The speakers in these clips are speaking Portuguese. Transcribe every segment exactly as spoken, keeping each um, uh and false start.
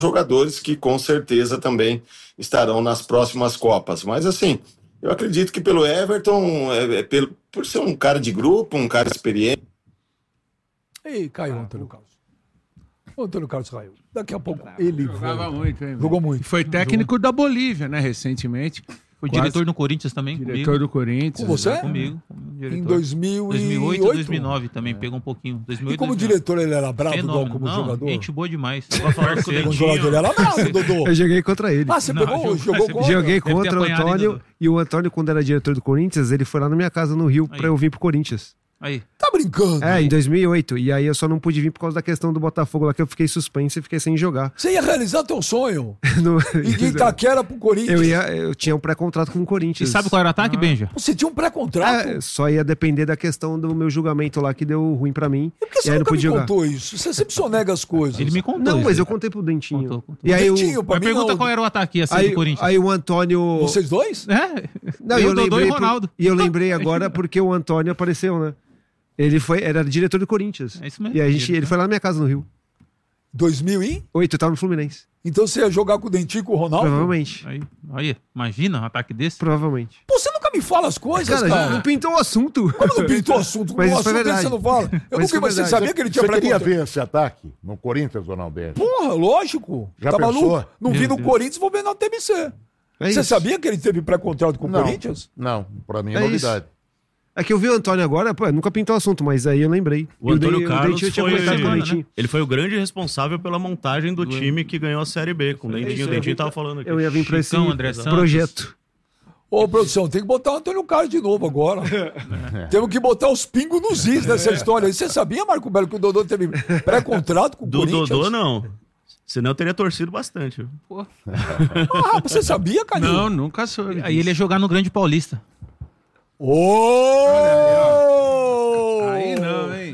jogadores que com certeza também estarão nas próximas Copas. Mas assim, eu acredito que pelo Everton, é, é, pelo, por ser um cara de grupo, um cara experiente. E caiu o Antônio Carlos. O Antônio Carlos caiu. Daqui a pouco ele jogava volta. muito, hein? Jogou muito. Foi técnico da Bolívia, né, recentemente. Foi Quase. diretor no Corinthians também. Diretor comigo. do Corinthians. Com você? Comigo. como diretor. Em dois mil e oito? dois mil e oito, dois mil e nove também, pegou um pouquinho. dois mil e oito, E como dois mil e nove. diretor ele era bravo, igual Fenômeno. como Não, jogador? gente boa demais. Como jogador ele era bravo, Dodô. Eu joguei contra ele. Ah, você Não, pegou, jogou- jogou você- contra? Joguei Deve ter contra o apanhado, hein, Antônio. Dodô? E o Antônio, quando era diretor do Corinthians, ele foi lá na minha casa no Rio Aí. pra eu vir pro Corinthians. Aí. Tá brincando? É, em dois mil e oito. E aí eu só não pude vir por causa da questão do Botafogo lá, que eu fiquei suspenso e fiquei sem jogar. Você ia realizar teu sonho. No- E de Itaquera pro Corinthians. eu, ia, eu tinha um pré-contrato com o E Corinthians. sabe qual era o ataque, Benja? Você tinha um pré-contrato? É, só ia depender da questão do meu julgamento lá, que deu ruim pra mim. E por que você e aí eu não nunca me pude jogar. contou isso? Você sempre sonega as coisas. Ele me contou. Não, isso mas aí. eu contei pro Dentinho. Contou, contou. E aí o, Dentinho, pra Mas mim pergunta não. qual era o ataque assim aí, do Corinthians. aí o Antônio... Vocês dois? É? Não, eu, eu Dodô lembrei e por- Ronaldo. E eu lembrei agora porque o Antônio apareceu, né? Ele foi, era diretor do Corinthians. É isso mesmo. E a gente, Diretor. ele foi lá na minha casa no Rio. dois mil e? Oito, eu tava no Fluminense. Então você ia jogar com o Dentinho e com o Ronaldo? Provavelmente. Aí, olha, imagina um ataque desse. Provavelmente. Pô, você nunca me fala as coisas, Cara, cara. já não pintou o assunto. Como não pintou o assunto? Mas o isso é assunto desse verdade. você não fala. Eu Mas nunca, isso é mas você verdade. sabia que ele tinha Você queria pré-contrato? ver esse ataque no Corinthians, Ronaldo? Porra, lógico. Já tá pensou? maluco? Não vi Meu no Deus. Corinthians, vou ver na T B C. É Você isso. sabia que ele teve pré-contrato com o Não, Corinthians? não, pra mim é, É novidade. É que eu vi o Antônio agora, pô, nunca pintou o assunto, mas aí eu lembrei. O E Antônio Dei- Carlos Dentinho tinha foi, conversado com o Dentinho. ele foi o grande responsável pela montagem do time que ganhou a Série B, com o Dentinho. O Dentinho tava falando aqui. Eu ia vir pra esse Chicão, André Santos. projeto. Ô, produção, tem que botar o Antônio Carlos de novo agora. Temos que botar os pingos nos is nessa história. E você sabia, Marco Belo, que o Dodô teve pré-contrato com o Do Corinthians? Dodô, não. Senão eu teria torcido bastante. Ah, rapaz, você sabia, Calil? Não, nunca soube. Aí ele ia jogar no Grande Paulista. Ô! Aí não, hein?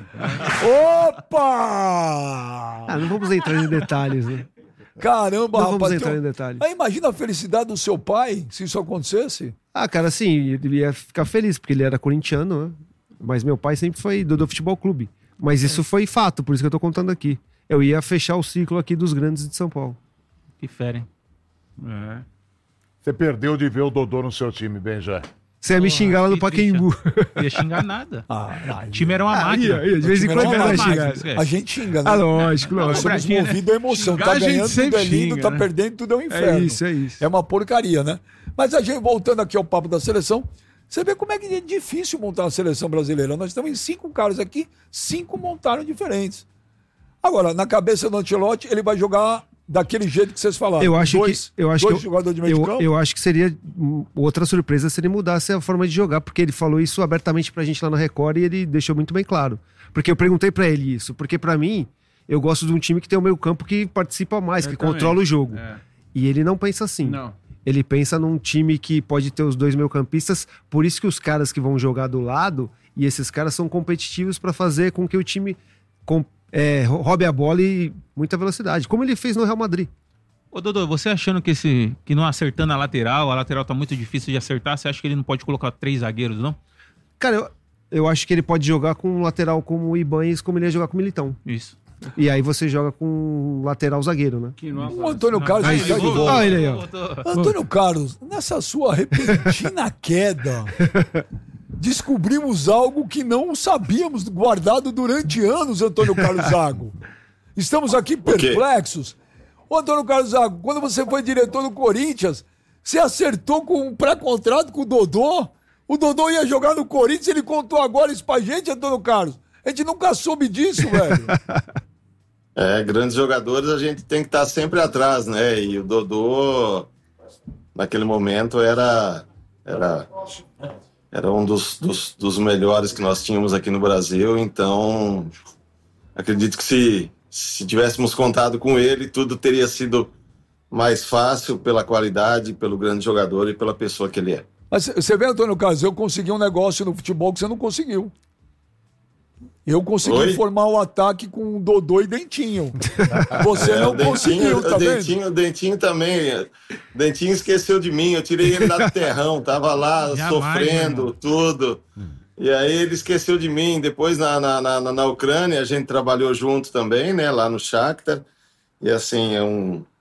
Opa! Ah, não vamos entrar em detalhes, né? Caramba, Não vamos rapaz. entrar tem um- em detalhes. Aí imagina a felicidade do seu pai se isso acontecesse. Ah, cara, assim, ele ia ficar feliz, porque ele era corintiano, né? Mas meu pai sempre foi do, do Futebol Clube. Mas isso foi fato, por isso que eu tô contando aqui. Eu ia fechar o ciclo aqui dos grandes de São Paulo. Que fera, hein? É. Você perdeu de ver o Dodô no seu time, Benja. Você ia me xingar lá no que Pacaembu. Não ia xingar nada. Ah, O time era uma Ah, máquina. ia, ia, de vez em time quando era uma vai máquina. xingar. A gente xinga, né? Ah, lógico, Nós lógico. somos Bradinho, né? movidos à emoção. Xingar Tá a gente ganhando, tudo sempre é lindo, xinga, tá né? perdendo, tudo é um É inferno. isso, é isso. É uma porcaria, né? Mas a gente, voltando aqui ao papo da seleção, você vê como é que é difícil montar uma seleção brasileira. Nós estamos em cinco caras aqui, cinco montaram diferentes. Agora, na cabeça do Ancelotti, ele vai jogar daquele jeito que vocês falaram. Eu acho dois, que eu acho dois que eu, jogadores de meio de eu, campo. eu acho que seria hum, outra surpresa se ele mudasse a forma de jogar, porque ele falou isso abertamente pra gente lá na Record e ele deixou muito bem claro. Porque eu perguntei pra ele isso, porque pra mim eu gosto de um time que tem o meio-campo que participa mais, Eu que também. controla o jogo. É. E ele não pensa assim. Não. Ele pensa num time que pode ter os dois meio-campistas, por isso que os caras que vão jogar do lado, e esses caras são competitivos pra fazer com que o time com, é, roube a bola e muita velocidade, como ele fez no Real Madrid. Ô, Dodô, você achando que esse que não acertando a lateral, a lateral tá muito difícil de acertar, você acha que ele não pode colocar três zagueiros, não? Cara, eu, eu acho que ele pode jogar com um lateral como o Ibanez, como ele ia jogar com o Militão. Isso. E aí você joga com um lateral zagueiro, né? Que não O Antônio Carlos Aí, está de voltou, volta. Olha ele aí, ó. voltou. Antônio Carlos, nessa sua repentina queda, descobrimos algo que não sabíamos guardado durante anos, Antônio Carlos Zago. Estamos aqui quê? perplexos. Ô, Antônio Carlos Zago, quando você foi diretor do Corinthians, você acertou com um pré-contrato com o Dodô? O Dodô ia jogar no Corinthians, ele contou agora isso pra gente, Antônio Carlos. A gente nunca soube disso, velho. É, grandes jogadores a gente tem que estar sempre atrás, né? E o Dodô, naquele momento, era, era, era um dos, dos, dos melhores que nós tínhamos aqui no Brasil. Então, acredito que se, se tivéssemos contado com ele, tudo teria sido mais fácil pela qualidade, pelo grande jogador e pela pessoa que ele é. Mas você vê, Antônio Carlos, eu consegui um negócio no futebol que você não conseguiu. Eu consegui Oi? formar o ataque com Dodô e Dentinho. Você É, não o Dentinho, conseguiu, tá o vendo? Dentinho, o Dentinho também. O Dentinho esqueceu de mim. Eu tirei ele lá do terrão, tava lá Jamais, sofrendo, irmão. tudo. E aí ele esqueceu de mim. Depois na, na, na, na Ucrânia a gente trabalhou junto também, né? Lá no Shakhtar. E assim, é um,